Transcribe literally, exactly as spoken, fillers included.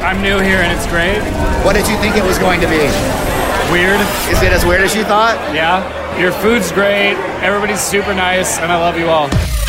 I'm new here and it's great. What did you think it was going to be? Weird. Is it as weird as you thought? Yeah. Your food's great. Everybody's super nice, and I love you all.